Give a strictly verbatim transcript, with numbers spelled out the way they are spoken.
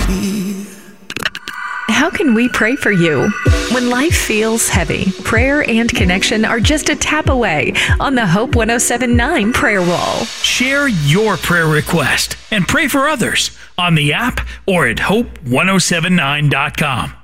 be. How can we pray for you? When life feels heavy, prayer and connection are just a tap away on the Hope one oh seven point nine prayer wall. Share your prayer request and pray for others on the app or at hope ten seventy-nine dot com.